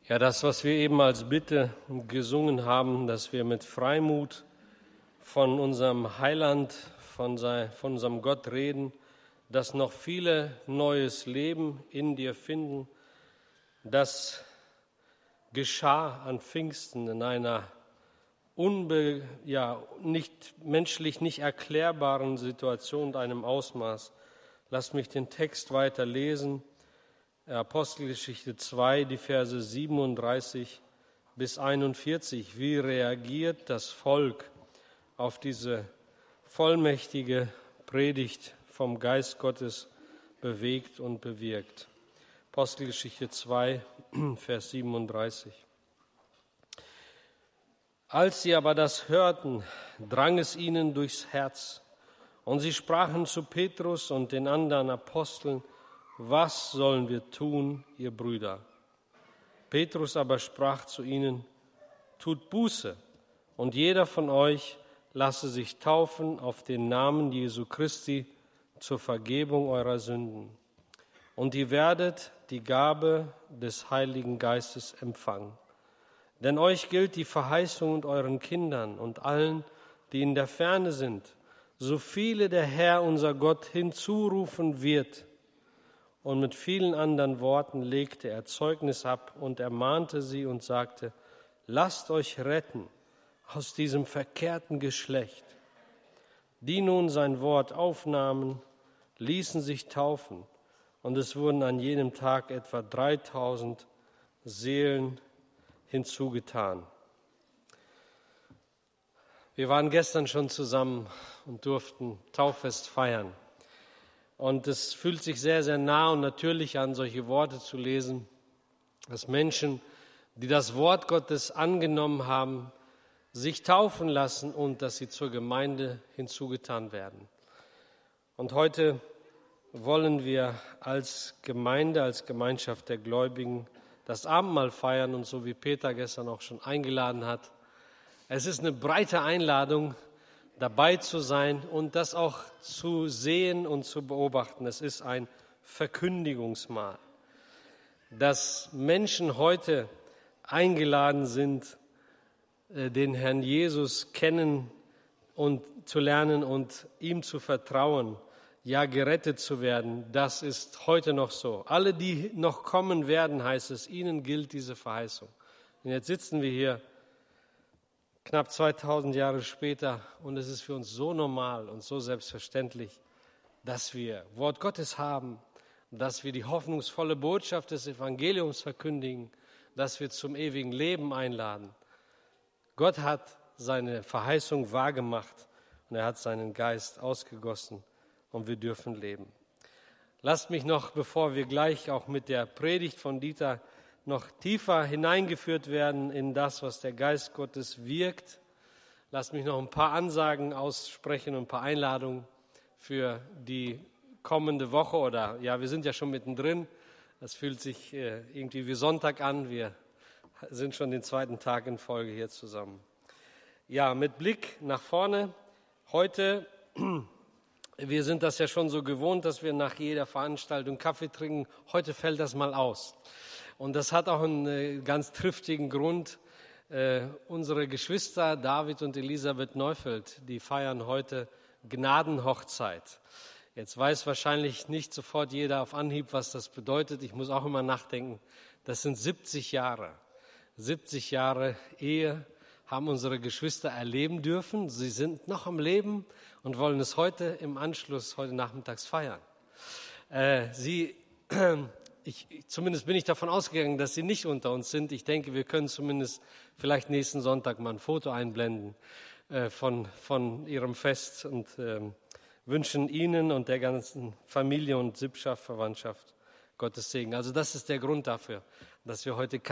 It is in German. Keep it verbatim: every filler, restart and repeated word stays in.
Ja, das, was wir eben als Bitte gesungen haben, dass wir mit Freimut von unserem Heiland, von, sein, von unserem Gott reden, dass noch viele neues Leben in dir finden, das geschah an Pfingsten in einer unbe, ja, nicht, menschlich nicht erklärbaren Situation und einem Ausmaß. Lass mich den Text weiter lesen. Apostelgeschichte zwei, die Verse siebenunddreißig bis einundvierzig. Wie reagiert das Volk auf diese vollmächtige Predigt vom Geist Gottes bewegt und bewirkt? Apostelgeschichte zwei, Vers siebenunddreißig. Als sie aber das hörten, drang es ihnen durchs Herz, und sie sprachen zu Petrus und den anderen Aposteln: Was sollen wir tun, ihr Brüder? Petrus aber sprach zu ihnen: Tut Buße, und jeder von euch lasse sich taufen auf den Namen Jesu Christi zur Vergebung eurer Sünden. Und ihr werdet die Gabe des Heiligen Geistes empfangen. Denn euch gilt die Verheißung und euren Kindern und allen, die in der Ferne sind, so viele der Herr, unser Gott, hinzurufen wird. Und mit vielen anderen Worten legte er Zeugnis ab und ermahnte sie und sagte: Lasst euch retten aus diesem verkehrten Geschlecht. Die nun sein Wort aufnahmen, ließen sich taufen, und es wurden an jenem Tag etwa dreitausend Seelen hinzugetan. Wir waren gestern schon zusammen und durften Tauffest feiern. Und es fühlt sich sehr, sehr nah und natürlich an, solche Worte zu lesen, dass Menschen, die das Wort Gottes angenommen haben, sich taufen lassen und dass sie zur Gemeinde hinzugetan werden. Und heute wollen wir als Gemeinde, als Gemeinschaft der Gläubigen das Abendmahl feiern und so wie Peter gestern auch schon eingeladen hat. Es ist eine breite Einladung, dabei zu sein und das auch zu sehen und zu beobachten. Es ist ein Verkündigungsmahl, dass Menschen heute eingeladen sind, den Herrn Jesus kennen und zu lernen und ihm zu vertrauen, ja gerettet zu werden. Das ist heute noch so. Alle, die noch kommen werden, heißt es, ihnen gilt diese Verheißung. Und jetzt sitzen wir hier knapp zweitausend Jahre später und es ist für uns so normal und so selbstverständlich, dass wir Wort Gottes haben, dass wir die hoffnungsvolle Botschaft des Evangeliums verkündigen, dass wir zum ewigen Leben einladen. Gott hat seine Verheißung wahrgemacht und er hat seinen Geist ausgegossen und wir dürfen leben. Lasst mich noch, bevor wir gleich auch mit der Predigt von Dieter noch tiefer hineingeführt werden in das, was der Geist Gottes wirkt. Lasst mich noch ein paar Ansagen aussprechen und ein paar Einladungen für die kommende Woche. Oder ja, wir sind ja schon mittendrin. Das fühlt sich äh, irgendwie wie Sonntag an. Wir sind schon den zweiten Tag in Folge hier zusammen. Ja, mit Blick nach vorne. Heute, wir sind das ja schon so gewohnt, dass wir nach jeder Veranstaltung Kaffee trinken. Heute fällt das mal aus. Und das hat auch einen ganz triftigen Grund. Äh, unsere Geschwister David und Elisabeth Neufeld, die feiern heute Gnadenhochzeit. Jetzt weiß wahrscheinlich nicht sofort jeder auf Anhieb, was das bedeutet. Ich muss auch immer nachdenken. Das sind siebzig Jahre. siebzig Jahre Ehe haben unsere Geschwister erleben dürfen. Sie sind noch am Leben und wollen es heute im Anschluss, heute nachmittags feiern. Äh, sie... Ich, zumindest bin ich davon ausgegangen, dass sie nicht unter uns sind. Ich denke, wir können zumindest vielleicht nächsten Sonntag mal ein Foto einblenden äh, von, von ihrem Fest und äh, wünschen Ihnen und der ganzen Familie und Sippschaft, Verwandtschaft Gottes Segen. Also das ist der Grund dafür, dass wir heute